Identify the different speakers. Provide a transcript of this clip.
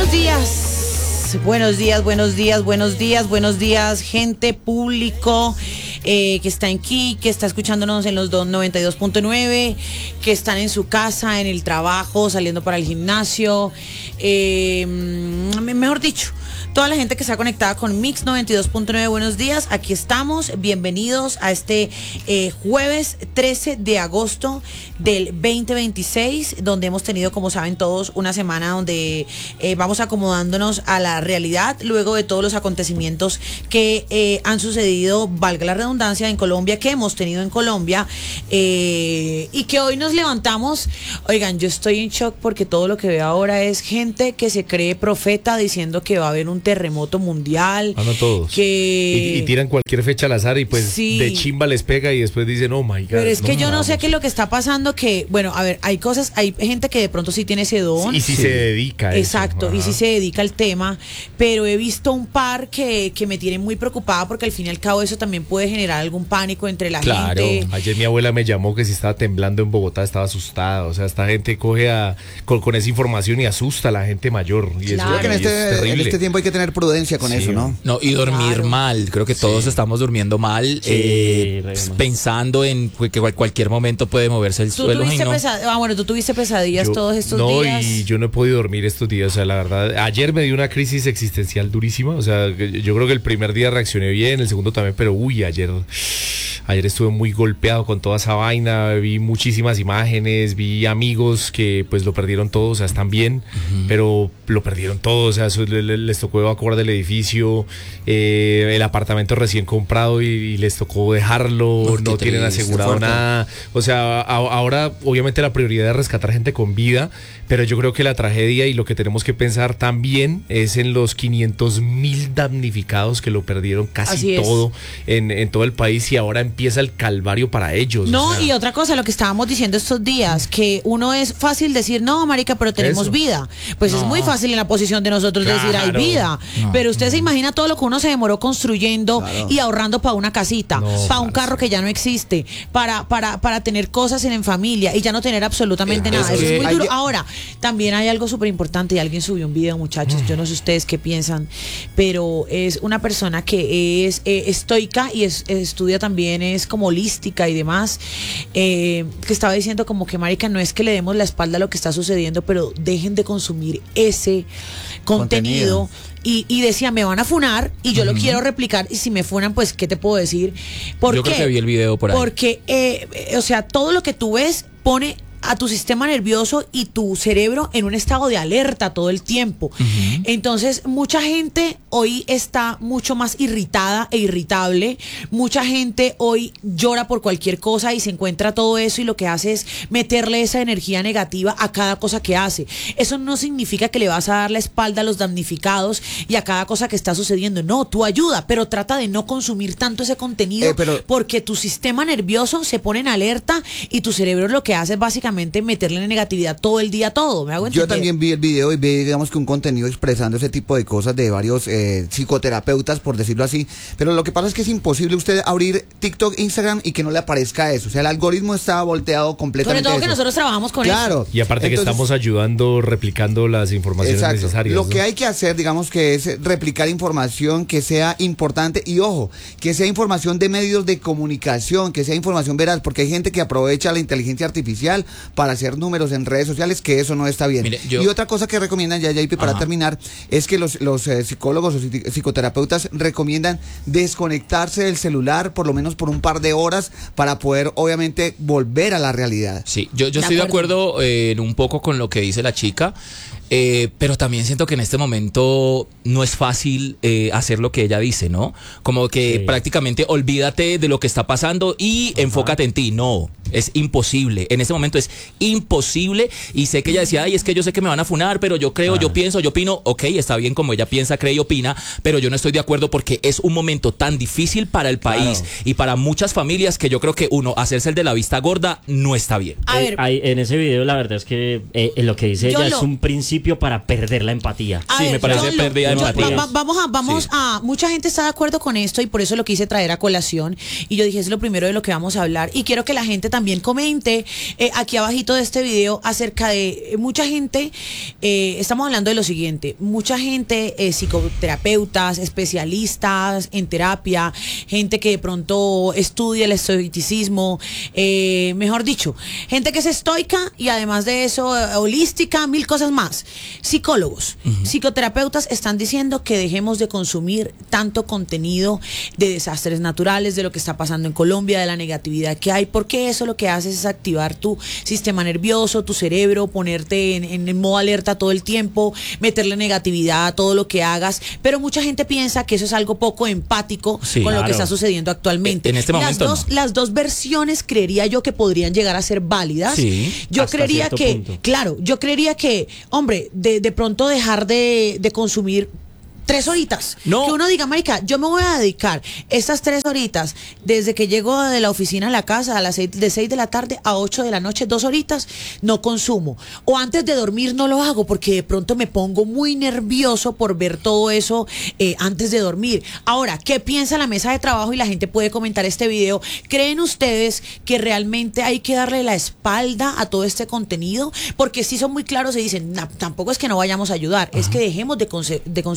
Speaker 1: Buenos días, buenos días, buenos días, buenos días, buenos días, gente, público que está aquí, que está escuchándonos en los 92.9, que están en su casa, en el trabajo, saliendo para el gimnasio, mejor dicho, toda la gente que está conectada con Mix 92.9, buenos días, aquí estamos, bienvenidos a este jueves 13 de agosto del 2026, donde hemos tenido, como saben todos, una semana donde vamos acomodándonos a la realidad, luego de todos los acontecimientos que han sucedido, valga la redundancia, en Colombia, que hemos tenido en Colombia, y que hoy nos levantamos. Oigan, yo estoy en shock porque todo lo que veo ahora es gente que se cree profeta diciendo que va a haber un terremoto mundial.
Speaker 2: No todos.
Speaker 1: Y
Speaker 2: tiran cualquier fecha al azar y pues
Speaker 1: sí,
Speaker 2: de chimba les pega y después dicen, oh my God.
Speaker 1: Pero es que yo no sé qué es lo que está pasando, que, bueno, a ver, hay gente que de pronto sí tiene ese don.
Speaker 2: Y sí se dedica a eso.
Speaker 1: Exacto,
Speaker 2: Ajá.
Speaker 1: y sí se dedica al tema, pero he visto un par que me tienen muy preocupada porque al fin y al cabo eso también puede generar algún pánico entre la gente.
Speaker 2: Ayer mi abuela me llamó que si estaba temblando en Bogotá, estaba asustada. O sea, esta gente coge con esa información y asusta a la gente mayor. Y
Speaker 1: claro.
Speaker 3: Creo que en este tiempo hay que tener prudencia con eso, ¿no?
Speaker 4: No, y dormir mal. Creo que todos estamos durmiendo mal, pensando en que cualquier momento puede moverse el suelo.
Speaker 1: Tú tuviste pesadillas todos estos días.
Speaker 2: No, y yo no he podido dormir estos días. O sea, la verdad, ayer me dio una crisis existencial durísima. O sea, yo creo que el primer día reaccioné bien, el segundo también, pero ayer estuve muy golpeado con toda esa vaina, vi muchísimas imágenes, vi amigos que pues lo perdieron todo, o sea, están bien, pero lo perdieron todo, o sea, les tocó evacuar del edificio, el apartamento recién comprado y les tocó dejarlo, no tienen asegurado nada, o sea, ahora obviamente la prioridad es rescatar gente con vida, pero yo creo que la tragedia y lo que tenemos que pensar también es en los 500,000 damnificados que lo perdieron casi todo en todo el país, y ahora empieza el calvario para ellos.
Speaker 1: No, o sea, y otra cosa, lo que estábamos diciendo estos días, que uno es fácil decir, no, marica, pero tenemos vida. Pues es muy fácil en la posición de nosotros decir, hay vida. Pero usted se imagina todo lo que uno se demoró construyendo y ahorrando para una casita, para un carro que ya no existe, para tener cosas en familia y ya no tener absolutamente nada. Eso es muy duro. Ahora, también hay algo súper importante, y alguien subió un video, muchachos, yo no sé ustedes qué piensan, pero es una persona que es estoica y estudia también, es como holística y demás, que estaba diciendo como que, marica, no es que le demos la espalda a lo que está sucediendo, pero dejen de consumir ese contenido. Y decía, me van a funar y yo lo quiero replicar, y si me funan, pues, ¿qué te puedo decir?
Speaker 4: Yo creo que vi el video por ahí.
Speaker 1: Porque, o sea, todo lo que tú ves pone a tu sistema nervioso y tu cerebro en un estado de alerta todo el tiempo. Entonces, mucha gente hoy está mucho más irritada e irritable. Mucha gente hoy llora por cualquier cosa y se encuentra todo eso, y lo que hace es meterle esa energía negativa a cada cosa que hace. Eso no significa que le vas a dar la espalda a los damnificados y a cada cosa que está sucediendo. No, tú ayuda, pero trata de no consumir tanto ese contenido, porque tu sistema nervioso se pone en alerta y tu cerebro lo que hace es básicamente meterle negatividad todo el día, todo. ¿Me hago entender?
Speaker 3: Yo también vi el video y vi, digamos, que un contenido expresando ese tipo de cosas de varios psicoterapeutas, por decirlo así, pero lo que pasa es que es imposible usted abrir TikTok, Instagram y que no le aparezca eso. O sea, el algoritmo está volteado completamente.
Speaker 1: Sobre todo que nosotros trabajamos con eso.
Speaker 2: Y aparte, entonces, que estamos ayudando, replicando las informaciones necesarias.
Speaker 3: Lo que hay que hacer, digamos, que es replicar información que sea importante, y ojo, que sea información de medios de comunicación, que sea información veraz, porque hay gente que aprovecha la inteligencia artificial para hacer números en redes sociales, que eso no está bien. Mire, y otra cosa que recomiendan, ya para terminar, es que los psicólogos o psicoterapeutas recomiendan desconectarse del celular por lo menos por un par de horas para poder, obviamente, volver a la realidad.
Speaker 4: Sí, yo estoy de acuerdo un poco con lo que dice la chica. Pero también siento que en este momento no es fácil hacer lo que ella dice, ¿no? Como que prácticamente olvídate de lo que está pasando y enfócate en ti. No, es imposible. En este momento es imposible, y sé que ella decía, ay, es que yo sé que me van a funar, pero yo creo, yo pienso, yo opino. Ok, está bien como ella piensa, cree y opina, pero yo no estoy de acuerdo porque es un momento tan difícil para el país y para muchas familias que yo creo que hacerse el de la vista gorda no está bien.
Speaker 1: A ver,
Speaker 5: en ese video la verdad es que lo que dice ella es un principio para perder la empatía.
Speaker 4: Sí, me parece pérdida de empatía.
Speaker 1: Vamos a mucha gente está de acuerdo con esto, y por eso lo quise traer a colación, y yo dije, es lo primero de lo que vamos a hablar, y quiero que la gente también también comente aquí abajito de este video acerca de mucha gente, estamos hablando de lo siguiente, mucha gente, psicoterapeutas, especialistas en terapia, gente que de pronto estudia el estoicismo, mejor dicho, gente que es estoica y además de eso holística, mil cosas más. Psicólogos, psicoterapeutas están diciendo que dejemos de consumir tanto contenido de desastres naturales, de lo que está pasando en Colombia, de la negatividad que hay, porque eso lo que hace es activar tu sistema nervioso, tu cerebro, ponerte en modo alerta todo el tiempo, meterle negatividad a todo lo que hagas, pero mucha gente piensa que eso es algo poco empático con lo que está sucediendo actualmente.
Speaker 4: En este momento
Speaker 1: las dos versiones creería yo que podrían llegar a ser válidas.
Speaker 4: Sí,
Speaker 1: yo creería que, claro, yo creería que, hombre, de pronto dejar de consumir 3 horitas.
Speaker 4: No.
Speaker 1: Que uno diga, marica, yo me voy a dedicar estas 3 horitas desde que llego de la oficina a la casa a las 6 de la tarde a 8 de la noche, 2 horitas, no consumo. O antes de dormir no lo hago porque de pronto me pongo muy nervioso por ver todo eso antes de dormir. Ahora, ¿qué piensa la mesa de trabajo? Y la gente puede comentar este video. ¿Creen ustedes que realmente hay que darle la espalda a todo este contenido? Porque sí son muy claros y dicen, tampoco es que no vayamos a ayudar, es que dejemos de consumir